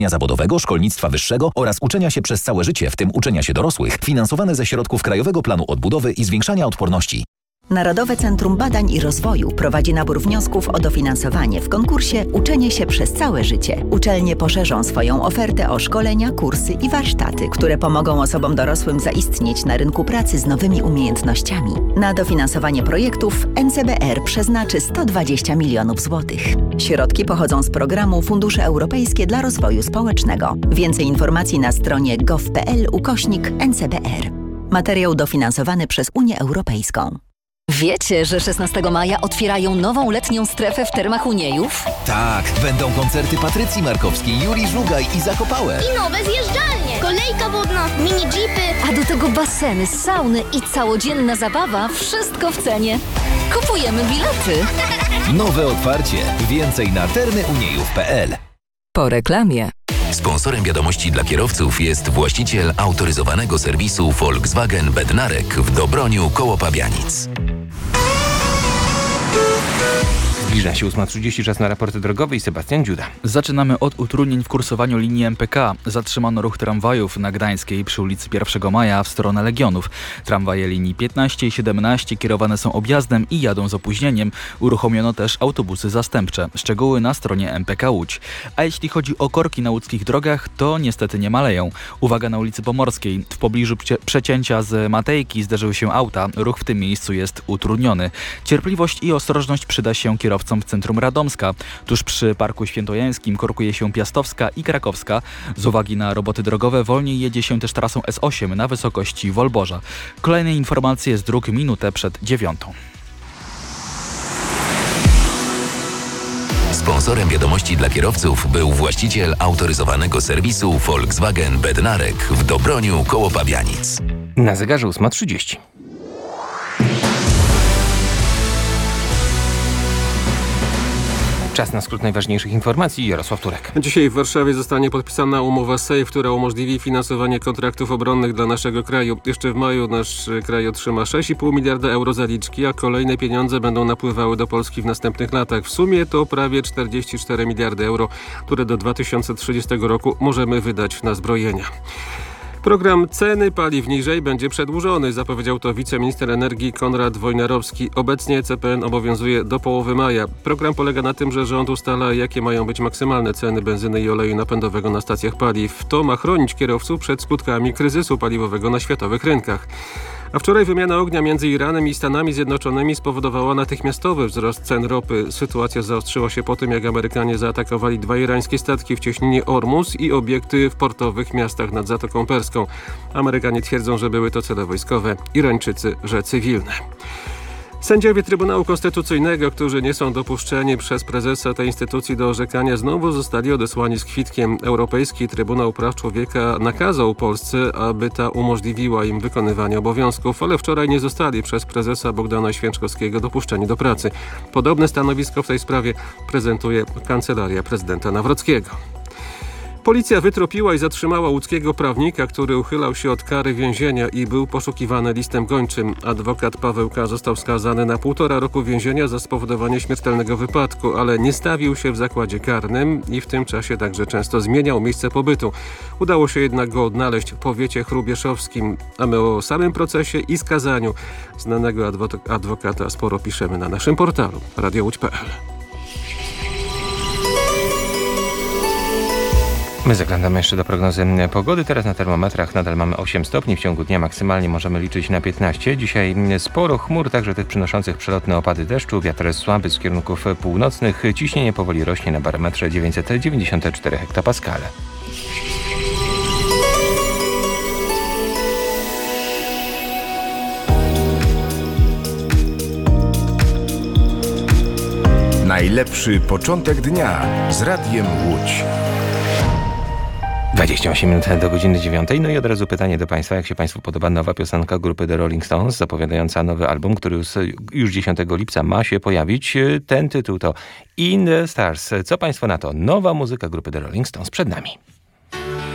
zawodowego, szkolnictwa wyższego oraz uczenia się przez całe życie, w tym uczenia się dorosłych, finansowane ze środków Krajowego Planu Odbudowy i Zwiększania Odporności. Narodowe Centrum Badań i Rozwoju prowadzi nabór wniosków o dofinansowanie w konkursie Uczenie się przez całe życie. Uczelnie poszerzą swoją ofertę o szkolenia, kursy i warsztaty, które pomogą osobom dorosłym zaistnieć na rynku pracy z nowymi umiejętnościami. Na dofinansowanie projektów NCBR przeznaczy 120 milionów złotych. Środki pochodzą z programu Fundusze Europejskie dla Rozwoju Społecznego. Więcej informacji na stronie gov.pl/NCBR. Materiał dofinansowany przez Unię Europejską. Wiecie, że 16 maja otwierają nową letnią strefę w Termach Uniejów? Tak, będą koncerty Patrycji Markowskiej, Juri Żugaj i Zakopałe. I nowe zjeżdżalnie, kolejka wodna, mini jeepy. A do tego baseny, sauny i całodzienna zabawa, wszystko w cenie. Kupujemy bilety. Nowe otwarcie. Więcej na termyuniejów.pl. Po reklamie. Sponsorem wiadomości dla kierowców jest właściciel autoryzowanego serwisu Volkswagen Bednarek w Dobroniu koło Pabianic. Zbliża się 8:30, czas na raport drogowy i Sebastian Dziuda. Zaczynamy od utrudnień w kursowaniu linii MPK. Zatrzymano ruch tramwajów na Gdańskiej przy ulicy 1 Maja w stronę Legionów. Tramwaje linii 15 i 17 kierowane są objazdem i jadą z opóźnieniem. Uruchomiono też autobusy zastępcze. Szczegóły na stronie MPK Łódź. A jeśli chodzi o korki na łódzkich drogach, to niestety nie maleją. Uwaga na ulicy Pomorskiej. W pobliżu przecięcia z Matejki zderzyły się auta. Ruch w tym miejscu jest utrudniony. Cierpliwość i ostrożność przyda się kierowcom w centrum Radomska. Tuż przy Parku Świętojańskim korkuje się Piastowska i Krakowska. Z uwagi na roboty drogowe wolniej jedzie się też trasą S8 na wysokości Wolborza. Kolejne informacje z dróg minutę przed 9:00. Sponsorem wiadomości dla kierowców był właściciel autoryzowanego serwisu Volkswagen Bednarek w Dobroniu koło Pabianic. Na zegarze 8:30. Czas na skrót najważniejszych informacji. Jarosław Turek. Dzisiaj w Warszawie zostanie podpisana umowa SAFE, która umożliwi finansowanie kontraktów obronnych dla naszego kraju. Jeszcze w maju nasz kraj otrzyma 6,5 miliarda euro zaliczki, a kolejne pieniądze będą napływały do Polski w następnych latach. W sumie to prawie 44 miliardy euro, które do 2030 roku możemy wydać na zbrojenia. Program ceny paliw niżej będzie przedłużony, zapowiedział to wiceminister energii Konrad Wojnarowski. Obecnie CPN obowiązuje do połowy maja. Program polega na tym, że rząd ustala, jakie mają być maksymalne ceny benzyny i oleju napędowego na stacjach paliw. To ma chronić kierowców przed skutkami kryzysu paliwowego na światowych rynkach. A wczoraj wymiana ognia między Iranem i Stanami Zjednoczonymi spowodowała natychmiastowy wzrost cen ropy. Sytuacja zaostrzyła się po tym, jak Amerykanie zaatakowali 2 irańskie statki w cieśninie Ormus i obiekty w portowych miastach nad Zatoką Perską. Amerykanie twierdzą, że były to cele wojskowe, Irańczycy, że cywilne. Sędziowie Trybunału Konstytucyjnego, którzy nie są dopuszczeni przez prezesa tej instytucji do orzekania, znowu zostali odesłani z kwitkiem. Europejski Trybunał Praw Człowieka nakazał Polsce, aby ta umożliwiła im wykonywanie obowiązków, ale wczoraj nie zostali przez prezesa Bogdana Święczkowskiego dopuszczeni do pracy. Podobne stanowisko w tej sprawie prezentuje Kancelaria Prezydenta Nawrockiego. Policja wytropiła i zatrzymała łódzkiego prawnika, który uchylał się od kary więzienia i był poszukiwany listem gończym. Adwokat Paweł K. został skazany na 1,5 roku więzienia za spowodowanie śmiertelnego wypadku, ale nie stawił się w zakładzie karnym i w tym czasie także często zmieniał miejsce pobytu. Udało się jednak go odnaleźć w powiecie chrubieszowskim, a my o samym procesie i skazaniu znanego adwokata sporo piszemy na naszym portalu radiołódź.pl. My zaglądamy jeszcze do prognozy pogody. Teraz na termometrach nadal mamy 8 stopni. W ciągu dnia maksymalnie możemy liczyć na 15. Dzisiaj sporo chmur, także tych przynoszących przelotne opady deszczu. Wiatr jest słaby z kierunków północnych. Ciśnienie powoli rośnie na barometrze 994 hektopaskale. Najlepszy początek dnia z Radiem Łódź. 28 minut do godziny 9. No i od razu pytanie do Państwa, jak się Państwu podoba nowa piosenka grupy The Rolling Stones, zapowiadająca nowy album, który już 10 lipca ma się pojawić. Ten tytuł to In the Stars. Co Państwo na to? Nowa muzyka grupy The Rolling Stones przed nami.